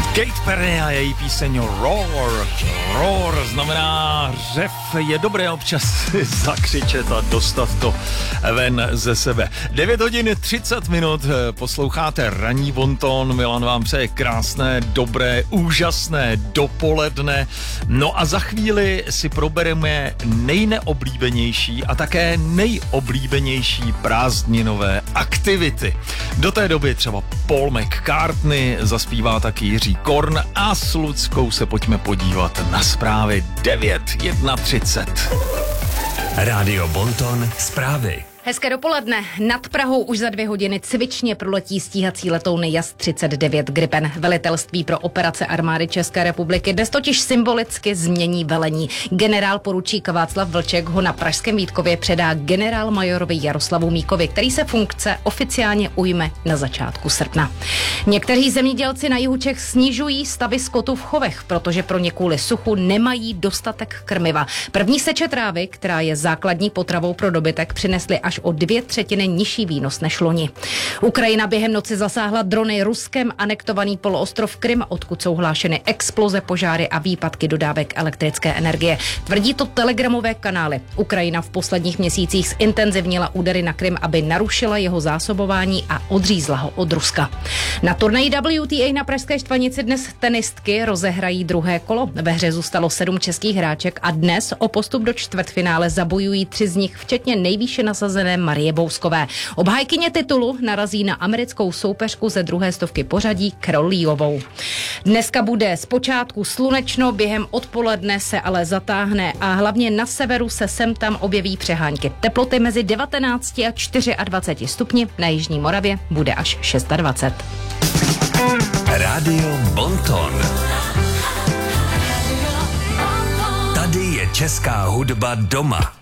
Katy Perry a její píseň Roar. Roar znamená řev, je dobré občas zakřičet a dostat to ven ze sebe. 9 hodin 30 minut, posloucháte Ranní bonton, Milan vám přeje krásné, dobré, úžasné dopoledne. No a za chvíli si probereme nejneoblíbenější a také nejoblíbenější prázdninové aktivity. Do té doby třeba Paul McCartney, zaspívá taky Jiří Korn a s Luckou se pojďme podívat na zprávy 9:31. Rádio Bonton, zprávy. Hezké dopoledne. Nad Prahou už za 2 hodiny cvičně proletí stíhací letouny JAS-39 Gripen. Velitelství pro operace armády České republiky dnes totiž symbolicky změní velení. Generál poručík Václav Vlček ho na pražském Vítkově předá generálmajorovi Jaroslavu Míkovi, který se funkce oficiálně ujme na začátku srpna. Někteří zemědělci na jihu Čech snižují stavy skotu v chovech, protože pro ně kvůli suchu nemají dostatek krmiva. První seče trávy, která je základní potravou pro dobytek, přinesly až o 2/3 nižší výnos než loni. Ukrajina během noci zasáhla drony Ruskem anektovaný poloostrov Krym, odkud jsou hlášeny exploze, požáry a výpadky dodávek elektrické energie. Tvrdí to telegramové kanály. Ukrajina v posledních měsících zintenzivnila údery na Krym, aby narušila jeho zásobování a odřízla ho od Ruska. Na turnaji WTA na pražské Štvanici dnes tenistky rozehrají druhé kolo. Ve hře zůstalo 7 českých hráček a dnes o postup do čtvrtfinále zabojují 3 z nich, včetně nejvýše nasazené Marie Bouskové. Obhájkyně titulu narazí na americkou soupeřku ze druhé stovky pořadí Krolíovou. Dneska bude zpočátku slunečno, během odpoledne se ale zatáhne a hlavně na severu se sem tam objeví přehánky. Teploty mezi 19 a 24 stupni, na jižní Moravě bude až 26. Rádio Bonton. Tady je česká hudba doma.